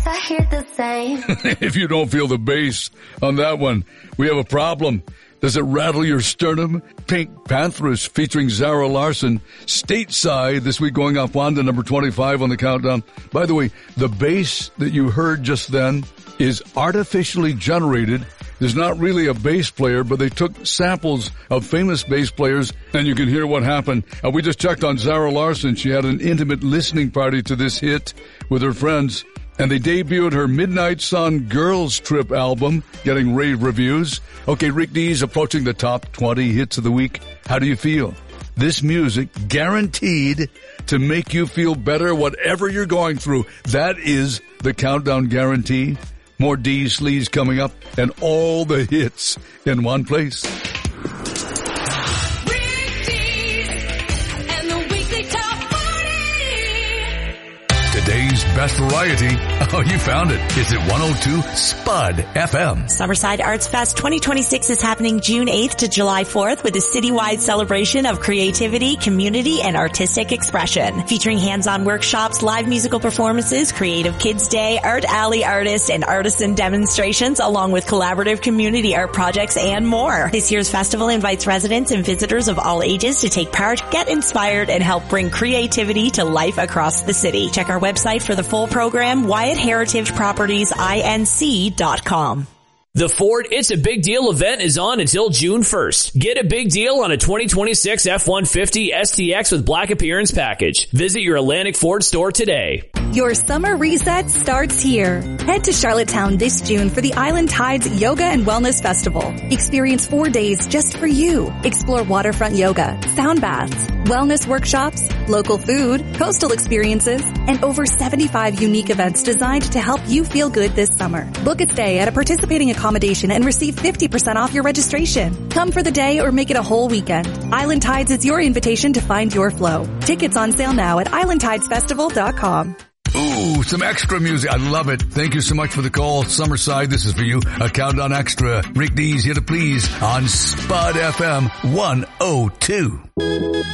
I hear the same. If you don't feel the bass on that one, we have a problem. Does it rattle your sternum? Pink Panthers featuring Zara Larsson, Stateside, this week going up on to number 25 on the countdown. By the way, the bass that you heard just then is artificially generated. There's not really a bass player, but they took samples of famous bass players, and you can hear what happened. We just checked on Zara Larsson. She had an intimate listening party to this hit with her friends, and they debuted her Midnight Sun Girls Trip album, getting rave reviews. Okay, Rick D's approaching the top 20 hits of the week. How do you feel? This music guaranteed to make you feel better whatever you're going through. That is the Countdown Guarantee. More D sleaze coming up and all the hits in one place. Today's best variety. Oh, you found it. It's at 102 Spud FM. Summerside Arts Fest 2026 is happening June 8th to July 4th with a citywide celebration of creativity, community, and artistic expression. Featuring hands-on workshops, live musical performances, creative kids day, art alley artists, and artisan demonstrations, along with collaborative community art projects and more. This year's festival invites residents and visitors of all ages to take part, get inspired, and help bring creativity to life across the city. Check our website for the full program, WyattHeritagePropertiesINC.com. The Ford It's a Big Deal event is on until June 1st. Get a big deal on a 2026 F-150 STX with black appearance package. Visit your Atlantic Ford store today. Your summer reset starts here. Head to Charlottetown this June for the Island Tides Yoga and Wellness Festival. Experience 4 days just for you. Explore waterfront yoga, sound baths, wellness workshops, local food, coastal experiences, and over 75 unique events designed to help you feel good this summer. Book a stay at a participating accommodation and receive 50% off your registration. Come for the day or make it a whole weekend. Island Tides is your invitation to find your flow. Tickets on sale now at islandtidesfestival.com. Ooh, some extra music. I love it. Thank you so much for the call. Summerside, this is for you. A Countdown Extra. Rick D's Here to Please on Spud FM 102.